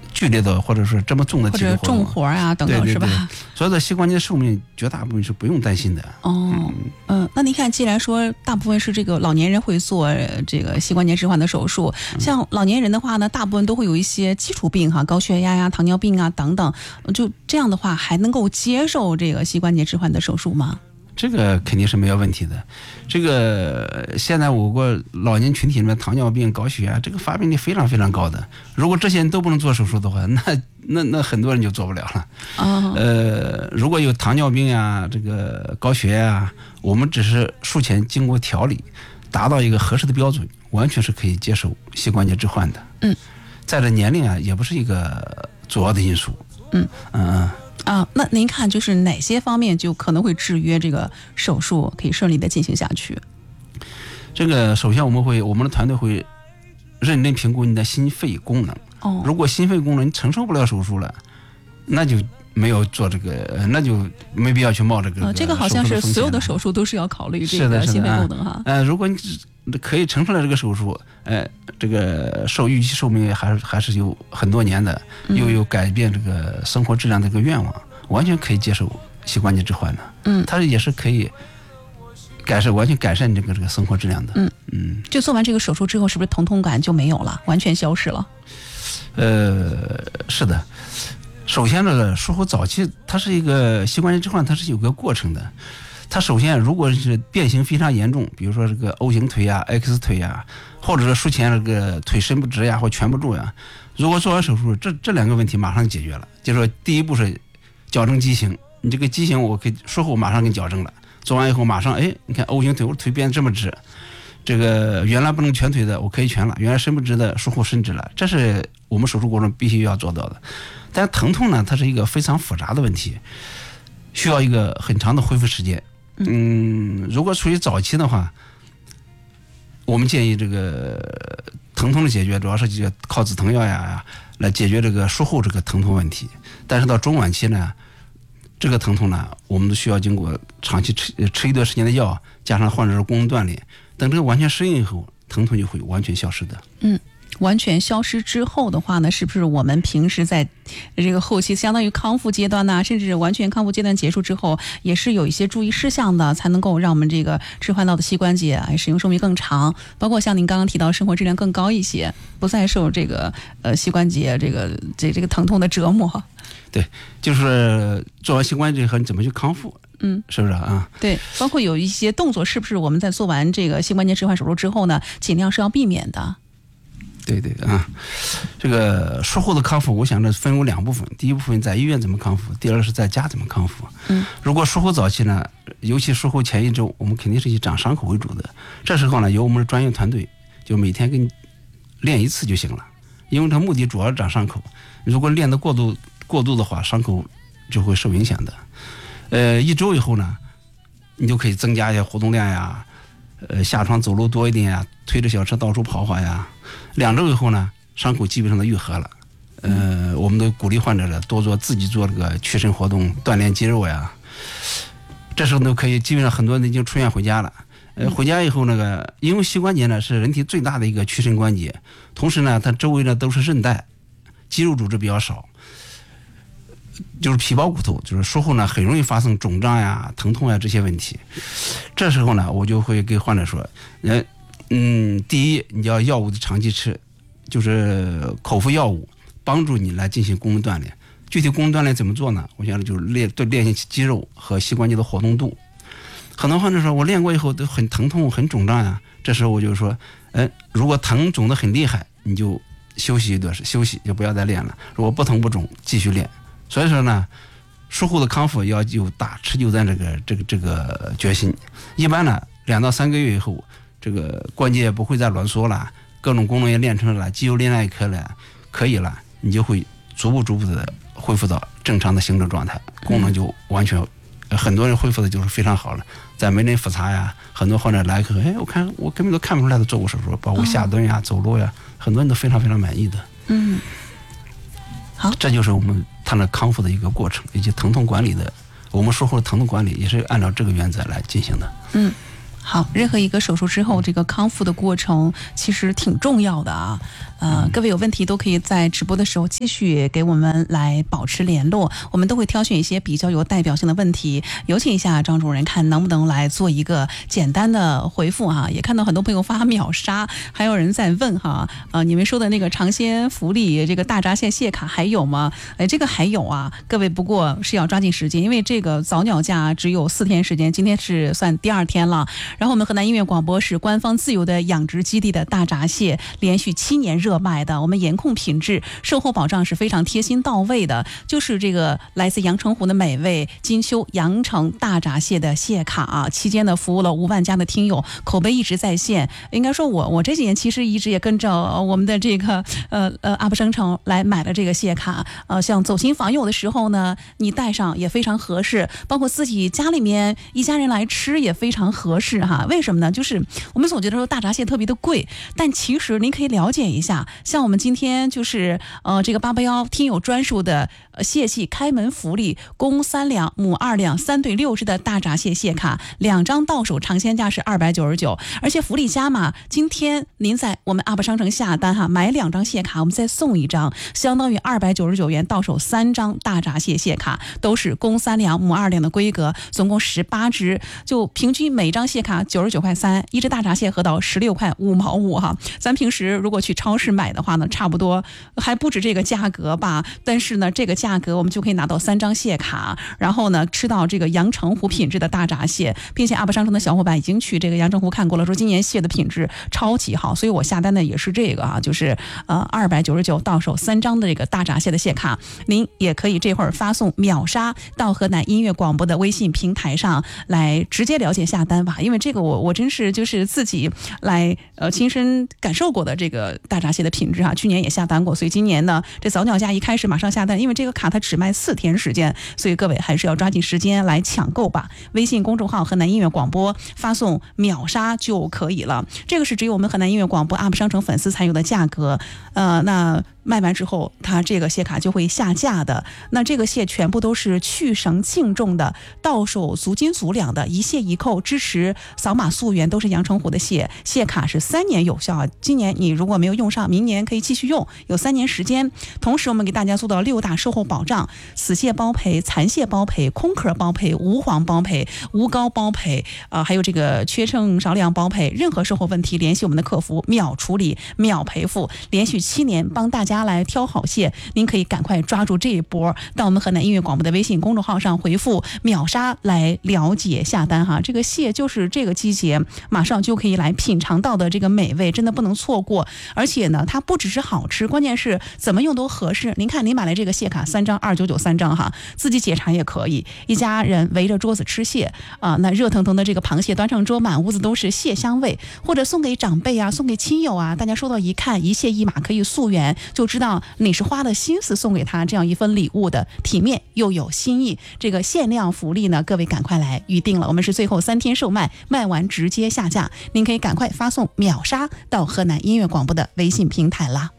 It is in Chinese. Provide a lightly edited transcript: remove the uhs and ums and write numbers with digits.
剧烈的或者是这么重的体力活动， 或者重活啊等等， 对对对， 是吧？ 所以的膝关节寿命绝大部分是不用担心的。 那您看，既然说大部分是这个老年人会做这个膝关节置换的手术，像老年人的话呢，大部分都会有一些基础病哈，高血压呀、糖尿病啊等等，就这样的话，还能够接受这个膝关节置换的手术吗？ 这个肯定是没有问题的。这个现在我国老年群体里面糖尿病、高血压这个发病率非常非常高的。如果这些人都不能做手术的话，那很多人就做不了了。如果有糖尿病呀、这个高血压啊，我们只是术前经过调理，达到一个合适的标准，完全是可以接受膝关节置换的。再者年龄啊，也不是一个主要的因素。 那您看就是哪些方面就可能会制约这个手术可以顺利的进行下去？ 这个首先我们的团队会认真评估你的心肺功能。如果心肺功能你承受不了手术了，那就没有做这个，那就没必要去冒这个。 这个好像是所有的手术都是要考虑这个心肺功能哈。 如果你可以承受了这个手术，这个预期寿命还是有很多年的，又有改变这个生活质量的一个愿望，完全可以接受膝关节置换的。它也是可以完全改善这个生活质量的。 就做完这个手术之后，是不是疼痛感就没有了，完全消失了？ 是的。首先这个术后早期，它是一个膝关节置换，它是有个过程的。它首先如果是变形非常严重，比如说这个 O 型腿呀、X 腿呀，或者是术前这个腿伸不直呀或蜷不住呀，如果做完手术，这两个问题马上解决了。就是说第一步是矫正畸形，你这个畸形我可以术后马上给你矫正了。做完以后马上你看 O 型腿，我腿变得这么直，这个原来不能蜷腿的我可以蜷了，原来伸不直的术后伸直了，这是我们手术过程必须要做到的。但疼痛呢，它是一个非常复杂的问题，需要一个很长的恢复时间。如果处于早期的话，我们建议这个疼痛的解决主要是靠止疼药呀来解决这个术后这个疼痛问题。但是到中晚期呢，这个疼痛呢，我们都需要经过长期吃一段时间的药，加上患者的功能锻炼，等这个完全适应以后，疼痛就会完全消失的。 完全消失之后的话呢，是不是我们平时在这个后期相当于康复阶段呢，甚至完全康复阶段结束之后，也是有一些注意事项的，才能够让我们这个置换到的膝关节使用寿命更长，包括像您刚刚提到生活质量更高一些，不再受这个膝关节这个疼痛的折磨。 对，就是做完膝关节以后你怎么去康复，是不是啊？ 对，包括有一些动作，是不是我们在做完这个膝关节置换手术之后呢，尽量是要避免的？ 对这个术后的康复，我想这分为两部分。第一部分在医院怎么康复，第二个是在家怎么康复。如果术后早期呢，尤其术后前一周，我们肯定是以长伤口为主的。这时候呢，由我们的专业团队就每天给你练一次就行了，因为它目的主要是长伤口。如果练得过度的话，伤口就会受影响的。一周以后呢，你就可以增加一些活动量呀，下床走路多一点呀，推着小车到处跑跑呀。2周以后呢，伤口基本上都愈合了。我们都鼓励患者的自己做这个屈伸活动，锻炼肌肉呀。这时候都可以，基本上很多人已经出院回家了。回家以后因为膝关节呢是人体最大的一个屈伸关节，同时呢它周围呢都是韧带，肌肉组织比较少，就是皮包骨头，就是术后呢很容易发生肿胀呀、疼痛呀这些问题。这时候呢，我就会给患者说，第一，你要药物的长期吃，就是口服药物帮助你来进行功能锻炼。具体功能锻炼怎么做呢？我想就是练习肌肉和膝关节的活动度。很多患者说我练过以后都很疼痛、很肿胀呀，这时候我就说，如果疼肿得很厉害，你就休息就不要再练了；如果不疼不肿，继续练。所以说呢，术后的康复要有打持久战这个决心。一般呢，2到3个月以后，这个关节也不会再挛缩了，各种功能也练成了，肌肉力量也可以了，你就会逐步的恢复到正常的行走状态，功能就完全，很多人恢复的就是非常好了。在门诊复查呀，很多患者来以后，我根本都看不出来他做过手术，包括下蹲呀、走路呀，很多人都非常非常满意的。 好， 这就是我们他的康复的一个过程，以及疼痛管理的，我们术后的疼痛管理也是按照这个原则来进行的。 好，任何一个手术之后，这个康复的过程其实挺重要的啊。各位有问题都可以在直播的时候继续给我们来保持联络，我们都会挑选一些比较有代表性的问题，有请一下张主任，看能不能来做一个简单的回复哈。也看到很多朋友发秒杀，还有人在问哈，你们说的那个尝鲜福利这个大闸蟹蟹卡还有吗？这个还有啊，各位不过是要抓紧时间，因为这个早鸟价只有4天时间，今天是算第2天了。然后我们河南音乐广播是官方自有的养殖基地的大闸蟹，连续7年热卖的，我们严控品质，售后保障是非常贴心到位的。就是这个来自阳澄湖的美味金秋阳澄大闸蟹的蟹卡啊，期间呢服务了5万家的听友，口碑一直在线。应该说我这几年其实一直也跟着我们的这个UP商城来买了这个蟹卡，像走亲访友的时候呢，你带上也非常合适，包括自己家里面一家人来吃也非常合适哈。为什么呢？就是我们总觉得说大闸蟹特别的贵，但其实您可以了解一下，像我们今天就是这个881听友专属的蟹系开门福利，公3两母2两3对6只的大闸蟹蟹卡，2张到手尝鲜价是299，而且福利加码，今天您在我们 UP 商城下单哈，买2张蟹卡我们再送1张，相当于299元到手3张大闸蟹蟹卡，都是公3两母2两的规格，总共18只，就平均每张蟹卡99块3，一只大闸蟹合到16块5毛5哈。咱平时如果去超市买的话呢，差不多还不止这个价格吧，但是呢这个价格我们就可以拿到3张蟹卡，然后呢吃到这个阳澄湖品质的大闸蟹，并且 UP 商城的小伙伴已经去这个阳澄湖看过了，说今年蟹的品质超级好，所以我下单的也是这个啊，就是299到手3张的这个大闸蟹的蟹卡，您也可以这会儿发送秒杀到河南音乐广播的微信平台上来直接了解下单吧，因为这个我真是就是自己来亲身感受过的这个大闸蟹的品质啊，去年也下单过，所以今年呢这早鸟价一开始马上下单，因为这个卡它只卖4天时间，所以各位还是要抓紧时间来抢购吧。微信公众号河南音乐广播发送秒杀就可以了，这个是只有我们河南音乐广播 UP 商城粉丝才有的价格，那卖完之后它这个蟹卡就会下架的。那这个蟹全部都是去绳净重的，到手足斤足两的，一蟹一扣，支持扫码溯源，都是阳澄湖的蟹，蟹卡是3年有效，今年你如果没有用上，明年可以继续用，有3年时间。同时我们给大家做到6大售后保障，死蟹包赔，残蟹包赔，空壳包赔，无黄包赔，无膏包赔，还有这个缺称少量包赔，任何售后问题联系我们的客服，秒处理秒赔付，连续7年帮大家来挑好蟹，您可以赶快抓住这一波，到我们河南音乐广播的微信公众号上回复秒杀来了解下单哈。这个蟹就是这个季节马上就可以来品尝到的这个美味，真的不能错过。而且呢它不只是好吃，关键是怎么用都合适。您看您买来这个蟹卡3张299 3张哈，自己解馋也可以，一家人围着桌子吃蟹那热腾腾的这个螃蟹端上桌，满屋子都是蟹香味，或者送给长辈啊，送给亲友啊，大家收到一看一蟹一码可以溯源，就知道你是花了心思送给他这样一份礼物的，体面又有心意。这个限量福利呢，各位赶快来预定了，我们是最后3天售卖，卖完直接下架，您可以赶快发送秒杀到河南音乐广播的微信平台啦。